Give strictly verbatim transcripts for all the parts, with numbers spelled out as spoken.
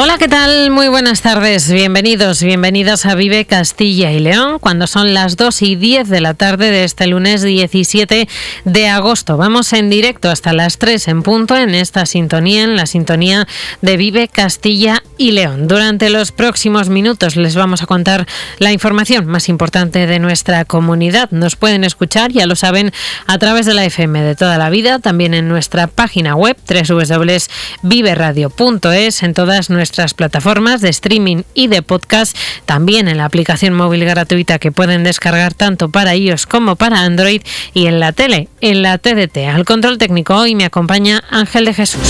Hola, ¿qué tal? Muy buenas tardes. Bienvenidos, bienvenidas a Vive Castilla y León, cuando son las dos y diez de la tarde de este lunes diecisiete de agosto. Vamos en directo hasta las tres en punto en esta sintonía, en la sintonía de Vive Castilla y León. Durante los próximos minutos les vamos a contar la información más importante de nuestra comunidad. Nos pueden escuchar, ya lo saben, a través de la F M de toda la vida, también en nuestra página web doble u doble u doble u punto vive radio punto es, en todas nuestras nuestras plataformas de streaming y de podcast, también en la aplicación móvil gratuita que pueden descargar tanto para iOS como para Android, y en la tele, en la T D T. Al control técnico hoy me acompaña Ángel de Jesús.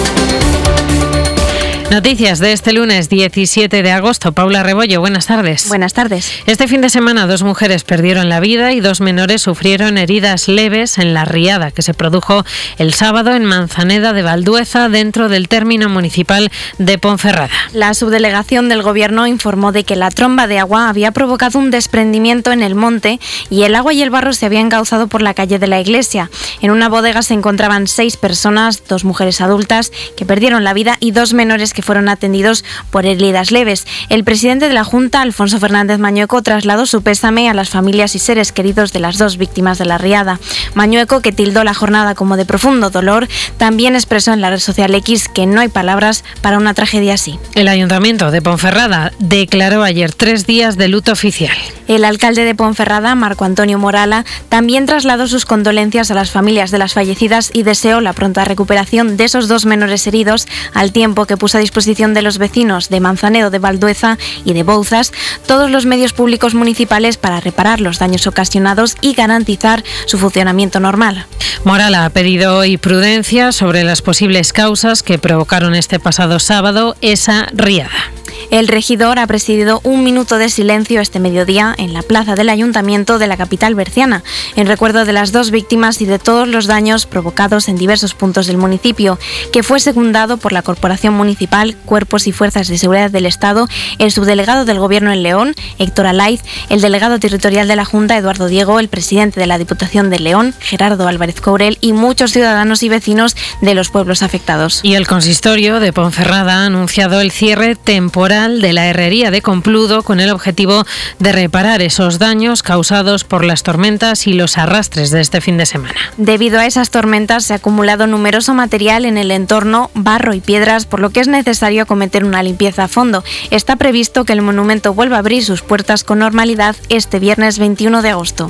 Noticias de este lunes diecisiete de agosto. Paula Rebollo, buenas tardes. Buenas tardes. Este fin de semana dos mujeres perdieron la vida y dos menores sufrieron heridas leves en la riada que se produjo el sábado en Manzaneda de Valdueza, dentro del término municipal de Ponferrada. La subdelegación del Gobierno informó de que la tromba de agua había provocado un desprendimiento en el monte y el agua y el barro se habían encauzado por la calle de la iglesia. En una bodega se encontraban seis personas, dos mujeres adultas que perdieron la vida y dos menores que fueron atendidos por heridas leves. El presidente de la Junta, Alfonso Fernández Mañueco, trasladó su pésame a las familias y seres queridos de las dos víctimas de la riada. Mañueco, que tildó la jornada como de profundo dolor, también expresó en la red social X que no hay palabras para una tragedia así. El Ayuntamiento de Ponferrada declaró ayer tres días de luto oficial. El alcalde de Ponferrada, Marco Antonio Morala, también trasladó sus condolencias a las familias de las fallecidas y deseó la pronta recuperación de esos dos menores heridos, al tiempo que puso a disposición de los vecinos de Manzanedo de Valdueza y de Bouzas todos los medios públicos municipales para reparar los daños ocasionados y garantizar su funcionamiento normal. Morala ha pedido hoy prudencia sobre las posibles causas que provocaron este pasado sábado esa riada. El regidor ha presidido un minuto de silencio este mediodía en la plaza del Ayuntamiento de la capital berciana, en recuerdo de las dos víctimas y de todos los daños provocados en diversos puntos del municipio, que fue secundado por la Corporación Municipal, Cuerpos y Fuerzas de Seguridad del Estado, el subdelegado del Gobierno en León, Héctor Alaiz, el delegado territorial de la Junta, Eduardo Diego, el presidente de la Diputación de León, Gerardo Álvarez Courel, y muchos ciudadanos y vecinos de los pueblos afectados. Y el consistorio de Ponferrada ha anunciado el cierre temporal de la herrería de Compludo con el objetivo de reparar esos daños causados por las tormentas y los arrastres de este fin de semana. Debido a esas tormentas se ha acumulado numeroso material en el entorno, barro y piedras, por lo que es necesario acometer una limpieza a fondo. Está previsto que el monumento vuelva a abrir sus puertas con normalidad este viernes veintiuno de agosto.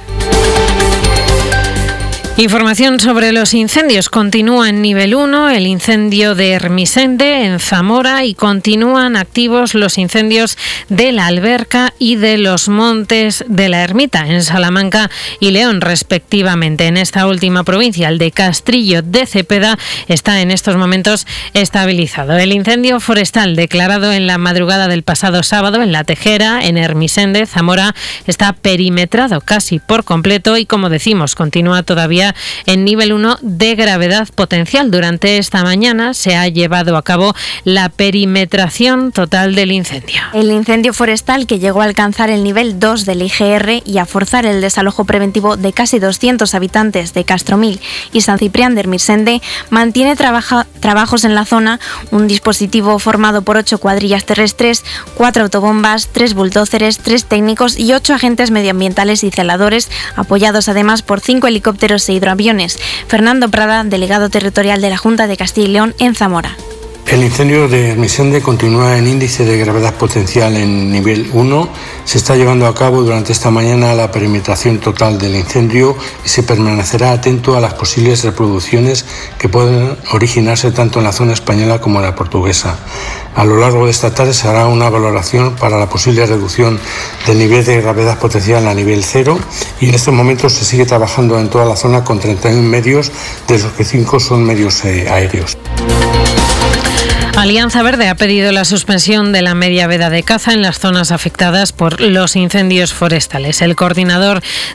Información sobre los incendios. Continúa en nivel uno el incendio de Ermisende en Zamora y continúan activos los incendios de la Alberca y de los Montes de la Ermita en Salamanca y León, respectivamente. En esta última provincia, el de Castrillo de Cepeda, está en estos momentos estabilizado. El incendio forestal declarado en la madrugada del pasado sábado en La Tejera, en Ermisende, Zamora, está perimetrado casi por completo y, como decimos, continúa todavía en nivel uno de gravedad potencial. Durante esta mañana se ha llevado a cabo la perimetración total del incendio. El incendio forestal, que llegó a alcanzar el nivel dos del I G R y a forzar el desalojo preventivo de casi doscientos habitantes de Castromil y San Ciprián de Ermisende, mantiene trabaja, trabajos en la zona, un dispositivo formado por ocho cuadrillas terrestres, cuatro autobombas, tres bulldóceres, tres técnicos y ocho agentes medioambientales y celadores, apoyados además por cinco helicópteros e hidroaviones. Fernando Prada, delegado territorial de la Junta de Castilla y León en Zamora. El incendio de Ermisende continúa en índice de gravedad potencial en nivel uno. Se está llevando a cabo durante esta mañana la perimetración total del incendio y se permanecerá atento a las posibles reproducciones que pueden originarse tanto en la zona española como en la portuguesa. A lo largo de esta tarde se hará una valoración para la posible reducción del nivel de gravedad potencial a nivel cero y en estos momentos se sigue trabajando en toda la zona con treinta y uno medios, de los que cinco son medios eh, aéreos. Alianza Verde ha pedido la suspensión de la media veda de caza en las zonas afectadas por los incendios forestales. El coordinador